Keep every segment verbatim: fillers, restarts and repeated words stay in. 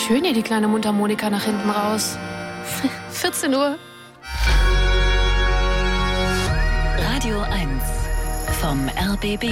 schön hier, die kleine Mundharmonika nach hinten raus. vierzehn Uhr. Radio eins vom R B B.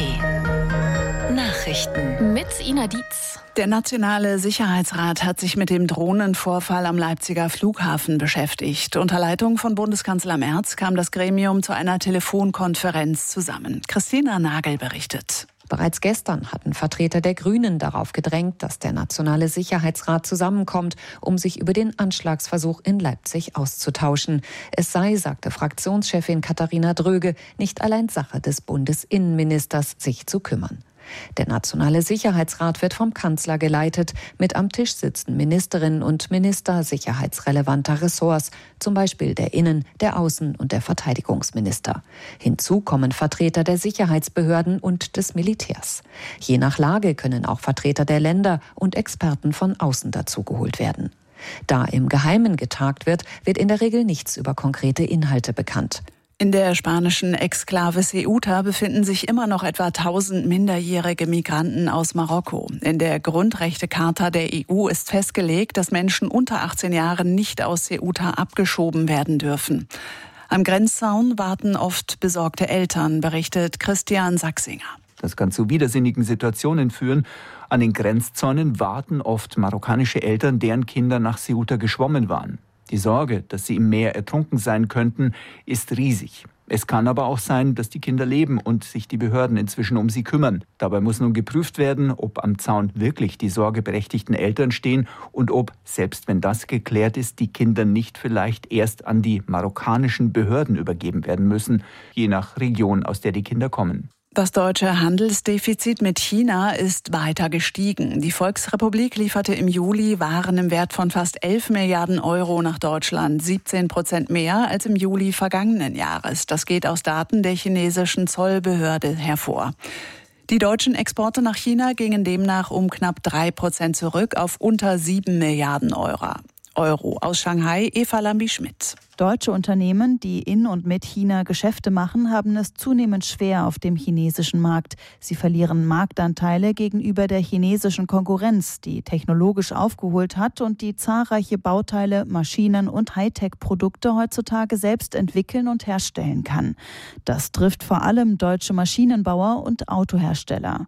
Nachrichten. Mit Ina Dietz. Der Nationale Sicherheitsrat hat sich mit dem Drohnenvorfall am Leipziger Flughafen beschäftigt. Unter Leitung von Bundeskanzler Merz kam das Gremium zu einer Telefonkonferenz zusammen. Christina Nagel berichtet. Bereits gestern hatten Vertreter der Grünen darauf gedrängt, dass der Nationale Sicherheitsrat zusammenkommt, um sich über den Anschlagsversuch in Leipzig auszutauschen. Es sei, sagte Fraktionschefin Katharina Dröge, nicht allein Sache des Bundesinnenministers, sich zu kümmern. Der Nationale Sicherheitsrat wird vom Kanzler geleitet. Mit am Tisch sitzen Ministerinnen und Minister sicherheitsrelevanter Ressorts, zum Beispiel der Innen-, der Außen- und der Verteidigungsminister. Hinzu kommen Vertreter der Sicherheitsbehörden und des Militärs. Je nach Lage können auch Vertreter der Länder und Experten von außen dazugeholt werden. Da im Geheimen getagt wird, wird in der Regel nichts über konkrete Inhalte bekannt. In der spanischen Exklave Ceuta befinden sich immer noch etwa tausend minderjährige Migranten aus Marokko. In der Grundrechtecharta der E U ist festgelegt, dass Menschen unter achtzehn Jahren nicht aus Ceuta abgeschoben werden dürfen. Am Grenzzaun warten oft besorgte Eltern, berichtet Christian Sachsinger. Das kann zu widersinnigen Situationen führen. An den Grenzzäunen warten oft marokkanische Eltern, deren Kinder nach Ceuta geschwommen waren. Die Sorge, dass sie im Meer ertrunken sein könnten, ist riesig. Es kann aber auch sein, dass die Kinder leben und sich die Behörden inzwischen um sie kümmern. Dabei muss nun geprüft werden, ob am Zaun wirklich die sorgeberechtigten Eltern stehen und ob, selbst wenn das geklärt ist, die Kinder nicht vielleicht erst an die marokkanischen Behörden übergeben werden müssen, je nach Region, aus der die Kinder kommen. Das deutsche Handelsdefizit mit China ist weiter gestiegen. Die Volksrepublik lieferte im Juli Waren im Wert von fast elf Milliarden Euro nach Deutschland, siebzehn Prozent mehr als im Juli vergangenen Jahres. Das geht aus Daten der chinesischen Zollbehörde hervor. Die deutschen Exporte nach China gingen demnach um knapp drei Prozent zurück auf unter sieben Milliarden Euro. Euro. Aus Shanghai, Eva Lambi-Schmidt. Deutsche Unternehmen, die in und mit China Geschäfte machen, haben es zunehmend schwer auf dem chinesischen Markt. Sie verlieren Marktanteile gegenüber der chinesischen Konkurrenz, die technologisch aufgeholt hat und die zahlreiche Bauteile, Maschinen und Hightech-Produkte heutzutage selbst entwickeln und herstellen kann. Das trifft vor allem deutsche Maschinenbauer und Autohersteller.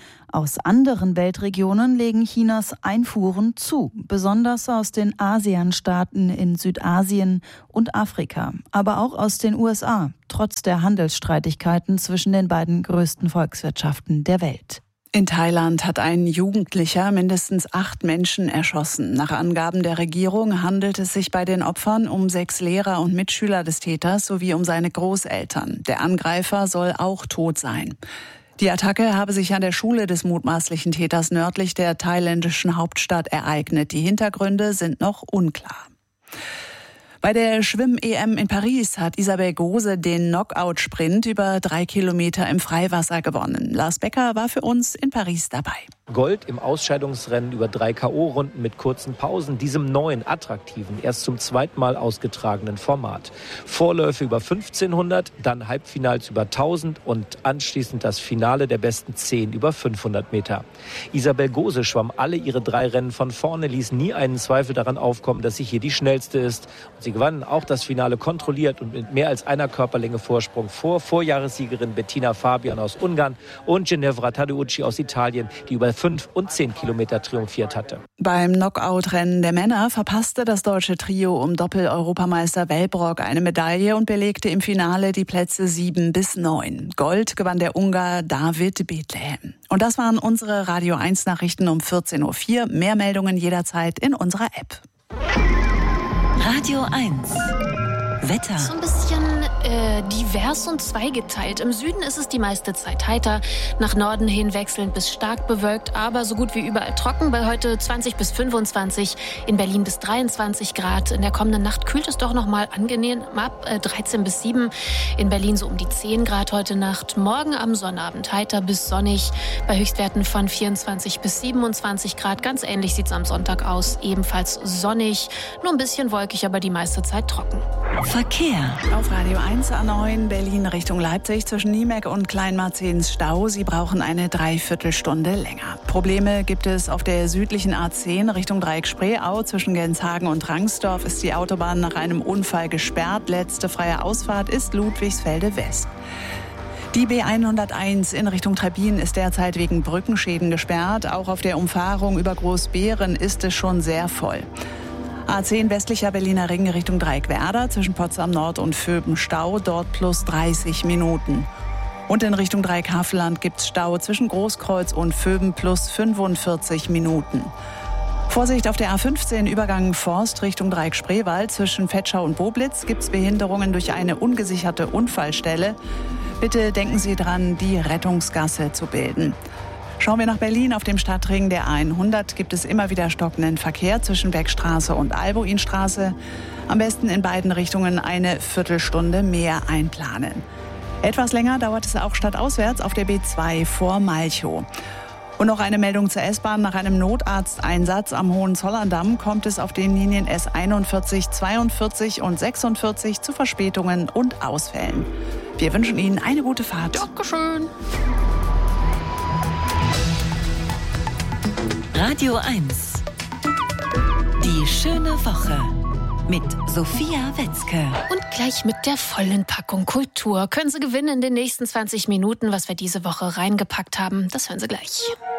Aus anderen Weltregionen legen Chinas Einfuhren zu, besonders aus den ASEAN-Staaten in Südasien und Afrika, aber auch aus den U S A, trotz der Handelsstreitigkeiten zwischen den beiden größten Volkswirtschaften der Welt. In Thailand hat ein Jugendlicher mindestens acht Menschen erschossen. Nach Angaben der Regierung handelt es sich bei den Opfern um sechs Lehrer und Mitschüler des Täters sowie um seine Großeltern. Der Angreifer soll auch tot sein. Die Attacke habe sich an der Schule des mutmaßlichen Täters nördlich der thailändischen Hauptstadt ereignet. Die Hintergründe sind noch unklar. Bei der Schwimm-E M in Paris hat Isabel Gose den Knockout-Sprint über drei Kilometer im Freiwasser gewonnen. Lars Becker war für uns in Paris dabei. Gold im Ausscheidungsrennen über drei K O-Runden mit kurzen Pausen, diesem neuen, attraktiven, erst zum zweiten Mal ausgetragenen Format. Vorläufe über fünfzehnhundert, dann Halbfinals über tausend und anschließend das Finale der besten zehn über fünfhundert Meter. Isabel Gose schwamm alle ihre drei Rennen von vorne, ließ nie einen Zweifel daran aufkommen, dass sie hier die schnellste ist. Und sie gewann auch das Finale kontrolliert und mit mehr als einer Körperlänge Vorsprung vor Vorjahressiegerin Bettina Fabian aus Ungarn und Ginevra Tadeucci aus Italien, die über fünf und zehn Kilometer triumphiert hatte. Beim Knockout-Rennen der Männer verpasste das deutsche Trio um Doppel-Europameister Wellbrock eine Medaille und belegte im Finale die Plätze sieben bis neun. Gold gewann der Ungar David Bethlehem. Und das waren unsere Radio eins Nachrichten um vierzehn Uhr vier. Mehr Meldungen jederzeit in unserer App. Radio eins. Wetter. So ein bisschen äh, divers und zweigeteilt. Im Süden ist es die meiste Zeit heiter, nach Norden hin wechselnd bis stark bewölkt, aber so gut wie überall trocken. Bei heute zwanzig bis fünfundzwanzig, in Berlin bis dreiundzwanzig Grad. In der kommenden Nacht kühlt es doch noch mal angenehm ab, äh, dreizehn bis sieben. In Berlin so um die zehn Grad heute Nacht. Morgen am Sonnabend heiter bis sonnig, bei Höchstwerten von vierundzwanzig bis siebenundzwanzig Grad. Ganz ähnlich sieht es am Sonntag aus, ebenfalls sonnig, nur ein bisschen wolkig, aber die meiste Zeit trocken. Verkehr. Auf Radio eins A neun Berlin Richtung Leipzig zwischen Niemeck und Kleinmarzens Stau. Sie brauchen eine Dreiviertelstunde länger. Probleme gibt es auf der südlichen A zehn Richtung Dreieck Spreeau. Zwischen Genshagen und Rangsdorf ist die Autobahn nach einem Unfall gesperrt. Letzte freie Ausfahrt ist Ludwigsfelde West. Die B hunderteins in Richtung Trebbin ist derzeit wegen Brückenschäden gesperrt. Auch auf der Umfahrung über Großbeeren ist es schon sehr voll. A zehn westlicher Berliner Ring Richtung Dreieckwerder zwischen Potsdam Nord und Vöben Stau, dort plus dreißig Minuten. Und in Richtung Dreieck Havelland gibt's Stau zwischen Großkreuz und Vöben plus fünfundvierzig Minuten. Vorsicht auf der A fünfzehn Übergang Forst Richtung Dreieck Spreewald zwischen Vetschau und Boblitz gibt's Behinderungen durch eine ungesicherte Unfallstelle. Bitte denken Sie dran, die Rettungsgasse zu bilden. Schauen wir nach Berlin. Auf dem Stadtring der A hundert gibt es immer wieder stockenden Verkehr zwischen Beckstraße und Albuinstraße. Am besten in beiden Richtungen eine Viertelstunde mehr einplanen. Etwas länger dauert es auch stadtauswärts auf der B zwei vor Malchow. Und noch eine Meldung zur S-Bahn. Nach einem Notarzteinsatz am Hohenzollerndamm kommt es auf den Linien S einundvierzig, zweiundvierzig und sechsundvierzig zu Verspätungen und Ausfällen. Wir wünschen Ihnen eine gute Fahrt. Dankeschön. Radio eins. Die schöne Woche mit Sophia Wetzke. Und gleich mit der vollen Packung Kultur. Können Sie gewinnen in den nächsten zwanzig Minuten, was wir diese Woche reingepackt haben. Das hören Sie gleich.